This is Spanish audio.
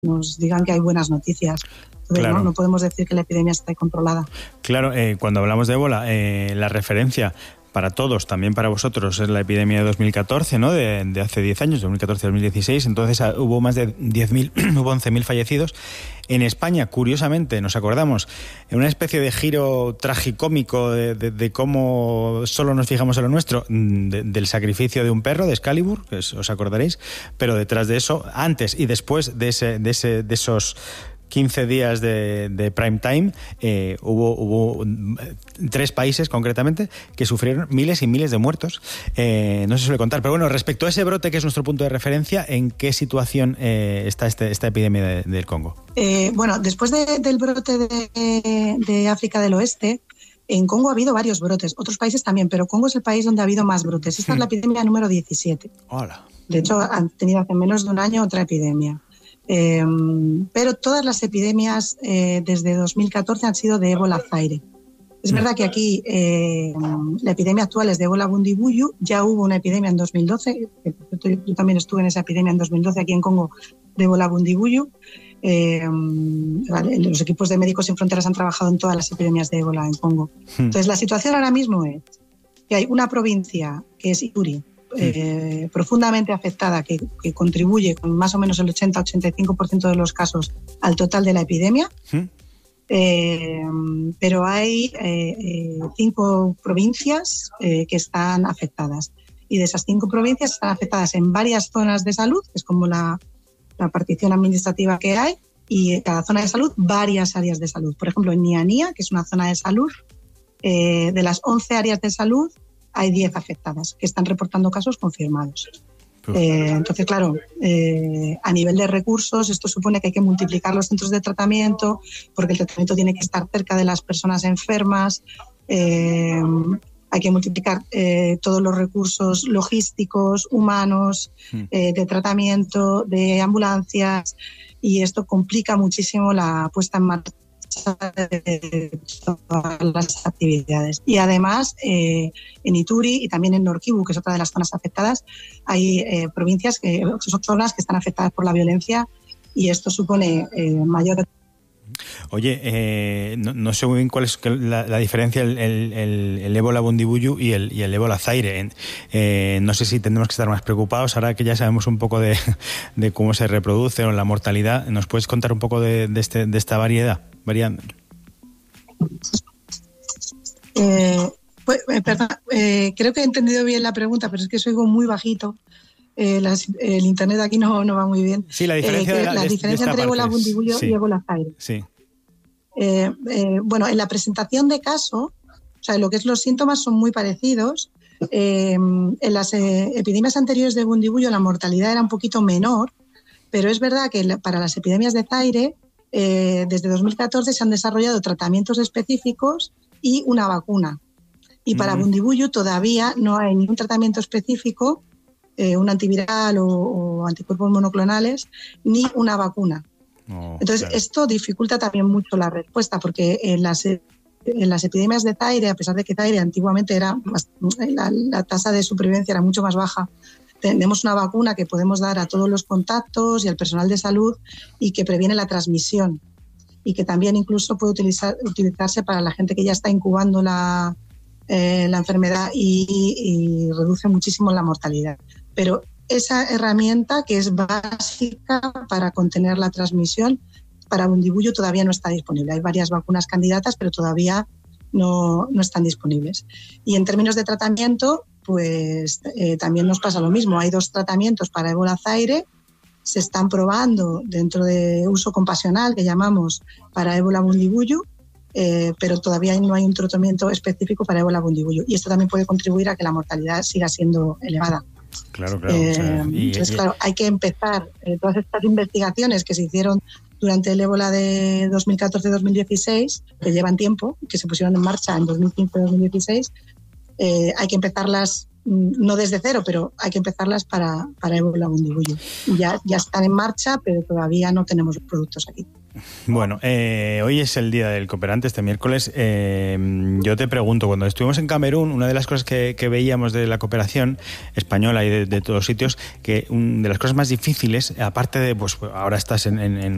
nos digan que hay buenas noticias. Entonces, claro. no podemos decir que la epidemia está controlada. Claro, cuando hablamos de ébola, la referencia para todos, también para vosotros, es la epidemia de 2014, ¿no? De hace 10 años, 2014-2016. Entonces hubo más de 10.000, hubo 11.000 fallecidos. En España, curiosamente, nos acordamos, en una especie de giro tragicómico de cómo solo nos fijamos en lo nuestro, del sacrificio de un perro, de Excalibur, que os acordaréis, pero detrás de eso, antes y después de esos 15 días de prime time, hubo 3 países concretamente que sufrieron miles y miles de muertos. No se suele contar, pero bueno, respecto a ese brote que es nuestro punto de referencia, ¿en qué situación está esta epidemia del Congo? Bueno, después del brote de África del Oeste, en Congo ha habido varios brotes, otros países también, pero Congo es el país donde ha habido más brotes. Esta es la epidemia número 17. Hola. De hecho, han tenido hace menos de un año otra epidemia. Pero todas las epidemias desde 2014 han sido de ébola Zaire. Es verdad que aquí la epidemia actual es de ébola Bundibugyo. Ya hubo una epidemia en 2012, yo también estuve en esa epidemia en 2012 aquí en Congo, de ébola Bundibugyo. Los equipos de Médicos Sin Fronteras han trabajado en todas las epidemias de ébola en Congo. Entonces la situación ahora mismo es que hay una provincia que es Ituri, profundamente afectada, que contribuye con más o menos el 80-85% de los casos al total de la epidemia. Pero hay 5 provincias que están afectadas, y de esas 5 provincias están afectadas en varias zonas de salud, que es como la partición administrativa que hay, y en cada zona de salud varias áreas de salud. Por ejemplo, en Niania, que es una zona de salud, de las 11 áreas de salud hay 10 afectadas que están reportando casos confirmados. Entonces, claro, a nivel de recursos, esto supone que hay que multiplicar los centros de tratamiento, porque el tratamiento tiene que estar cerca de las personas enfermas. Hay que multiplicar todos los recursos logísticos, humanos, de tratamiento, de ambulancias, y esto complica muchísimo la puesta en marcha de todas las actividades. Y además, en Ituri y también en Nord Kivu, que es otra de las zonas afectadas, hay provincias, zonas que están afectadas por la violencia, y esto supone mayor... Oye, no sé muy bien cuál es la diferencia el ébola Bundibugyo y el ébola Zaire. No sé si tendremos que estar más preocupados ahora que ya sabemos un poco de cómo se reproduce o la mortalidad. ¿Nos puedes contar un poco de esta variedad? Perdón, creo que he entendido bien la pregunta, pero es que soy muy bajito. El internet aquí no va muy bien. Sí, la diferencia, la diferencia entre ébola Bundibugyo y ébola Zaire. Sí. Bueno, en la presentación de caso, o sea, lo que es los síntomas son muy parecidos. En las epidemias anteriores de Bundibugyo la mortalidad era un poquito menor, pero es verdad que para las epidemias de Zaire, desde 2014 se han desarrollado tratamientos específicos y una vacuna. Y para Bundibugyo todavía no hay ningún tratamiento específico, un antiviral o anticuerpos monoclonales, ni una vacuna. Entonces, claro, esto dificulta también mucho la respuesta, porque en las epidemias de Zaire, a pesar de que Zaire antiguamente la tasa de supervivencia era mucho más baja, tenemos una vacuna que podemos dar a todos los contactos y al personal de salud, y que previene la transmisión, y que también incluso puede utilizarse para la gente que ya está incubando la enfermedad, y reduce muchísimo la mortalidad. Pero esa herramienta, que es básica para contener la transmisión, para Bundibugyo todavía no está disponible. Hay varias vacunas candidatas, pero todavía no están disponibles. Y en términos de tratamiento, pues también nos pasa lo mismo. Hay 2 tratamientos para ébola Zaire, se están probando dentro de uso compasional, que llamamos, para ébola Bundibugyo, pero todavía no hay un tratamiento específico para ébola Bundibugyo. Y esto también puede contribuir a que la mortalidad siga siendo elevada. Claro. Entonces, claro, hay que empezar todas estas investigaciones que se hicieron durante el ébola de 2014-2016, que llevan tiempo, que se pusieron en marcha en 2015-2016, hay que empezarlas, no desde cero, pero hay que empezarlas para ébola Bundibugyo. Ya están en marcha, pero todavía no tenemos productos aquí. Bueno, hoy es el Día del Cooperante, este miércoles. Yo te pregunto, cuando estuvimos en Camerún, una de las cosas que veíamos de la cooperación española y de todos sitios, que una de las cosas más difíciles, aparte de, pues ahora estás en